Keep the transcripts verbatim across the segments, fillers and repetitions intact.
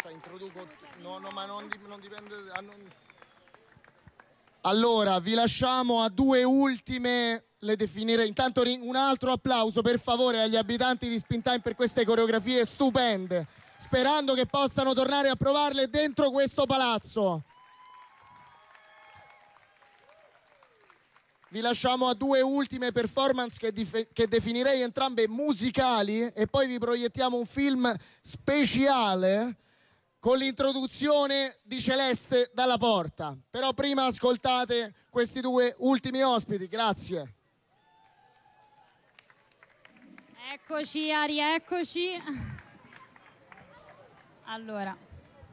Aspetta, introduco... No, no, ma non, non dipende... Ah, non... Allora, vi lasciamo a due ultime, le definirei. Intanto un altro applauso per favore agli abitanti di Spintime per queste coreografie stupende, sperando che possano tornare a provarle dentro questo palazzo. Vi lasciamo a due ultime performance che, che definirei entrambe musicali e poi vi proiettiamo un film speciale con l'introduzione di Celeste Dalla Porta. Però prima ascoltate questi due ultimi ospiti. Grazie. Eccoci Ari, eccoci. Allora.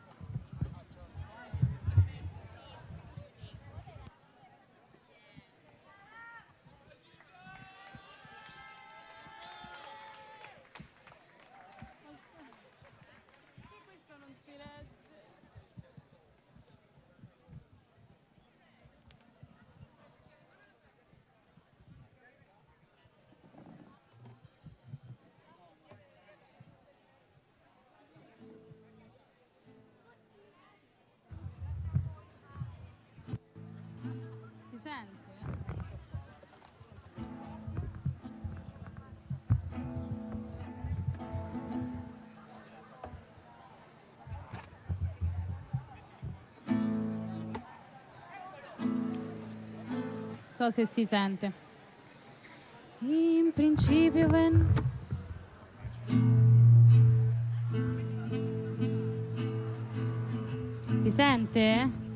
Non so se si sente. In principio ven... Si sente?